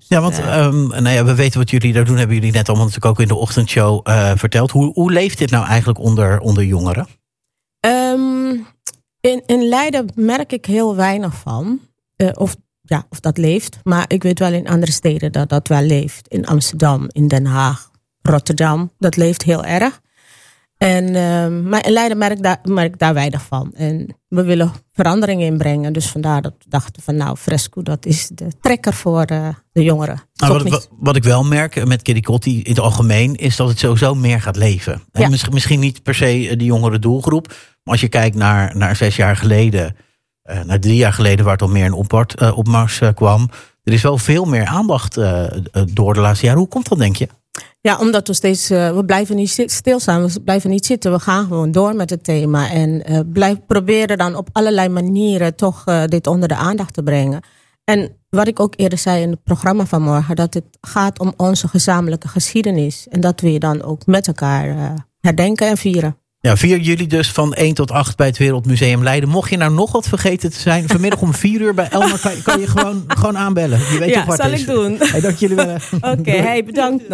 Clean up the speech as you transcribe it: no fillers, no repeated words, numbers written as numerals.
Ja, want we weten wat jullie daar doen. Hebben jullie net allemaal natuurlijk ook in de ochtendshow verteld. Hoe leeft dit nou eigenlijk onder jongeren? In Leiden merk ik heel weinig van. Of dat leeft. Maar ik weet wel in andere steden dat dat wel leeft. In Amsterdam, in Den Haag, Rotterdam. Dat leeft heel erg. Maar in Leiden merk ik daar weinig van. En we willen verandering inbrengen. Dus vandaar dat we dachten van Fresco, dat is de trekker voor de jongeren. Wat ik wel merk met Kitty Kotti in het algemeen is dat het sowieso meer gaat leven. Ja. Misschien niet per se de jongere doelgroep. Maar als je kijkt naar 6 jaar geleden, naar 3 jaar geleden waar het al meer een opmars kwam. Er is wel veel meer aandacht door de laatste jaren. Hoe komt dat, denk je? Ja, omdat we blijven niet stilstaan. We blijven niet zitten. We gaan gewoon door met het thema. En proberen dan op allerlei manieren toch dit onder de aandacht te brengen. En wat ik ook eerder zei in het programma van morgen, dat het gaat om onze gezamenlijke geschiedenis. En dat we je dan ook met elkaar herdenken en vieren. Ja, 4 juli dus van 1 tot 8 bij het Wereldmuseum Leiden. Mocht je nou nog wat vergeten te zijn, vanmiddag om 4 uur bij Elmer kan je gewoon aanbellen. Je weet toch wat zal ik doen. Hey, dank jullie wel. Oké, bedankt.